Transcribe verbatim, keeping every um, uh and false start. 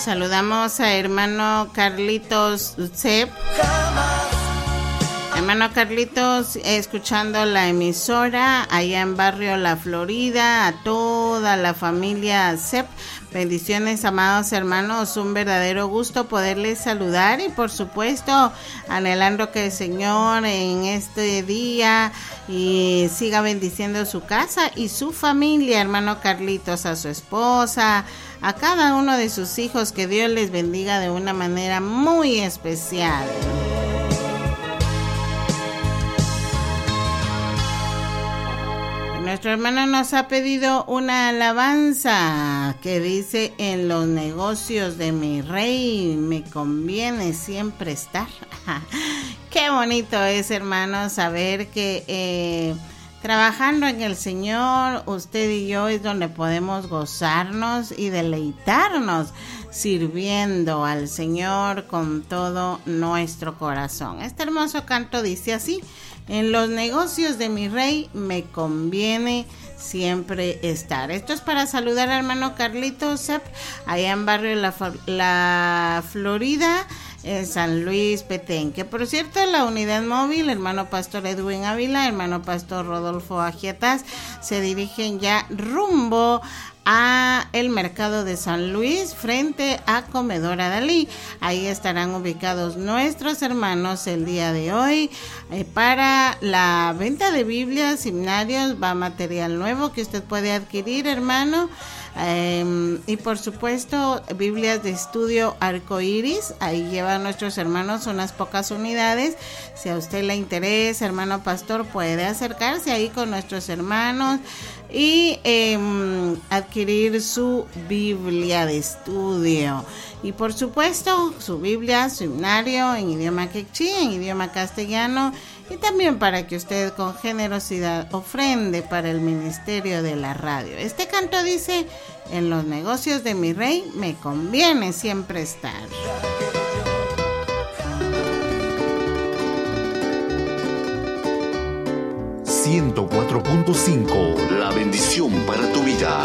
Saludamos a hermano Carlitos Zep. Hermano Carlitos, escuchando la emisora allá en Barrio La Florida, a toda la familia Zep. Bendiciones, amados hermanos, un verdadero gusto poderles saludar y por supuesto anhelando que el Señor en este día y siga bendiciendo su casa y su familia, hermano Carlitos, a su esposa, a cada uno de sus hijos, que Dios les bendiga de una manera muy especial. Nuestro hermano nos ha pedido una alabanza que dice: en los negocios de mi rey me conviene siempre estar. Qué bonito es, hermano, saber que eh, trabajando en el Señor, usted y yo, es donde podemos gozarnos y deleitarnos sirviendo al Señor con todo nuestro corazón. Este hermoso canto dice así: en los negocios de mi rey me conviene siempre estar. Esto es para saludar al hermano Carlitos Zep, allá en Barrio La, La Florida, en San Luis Petén. Que por cierto, la unidad móvil, hermano pastor Edwin Ávila, hermano pastor Rodolfo Agiatas, se dirigen ya rumbo a el mercado de San Luis, frente a Comedora Dalí. Ahí estarán ubicados nuestros hermanos el día de hoy eh, para la venta de Biblias, himnarios. Va material nuevo que usted puede adquirir, hermano. Eh, y por supuesto Biblias de estudio arcoíris. Ahí llevan nuestros hermanos unas pocas unidades. Si a usted le interesa, hermano pastor, puede acercarse ahí con nuestros hermanos y eh, adquirir su Biblia de estudio. Y por supuesto su Biblia, su himnario en idioma quechí, en idioma castellano, y también para que usted con generosidad ofrende para el ministerio de la radio. Este canto dice: en los negocios de mi rey me conviene siempre estar. ciento cuatro punto cinco, la bendición para tu vida.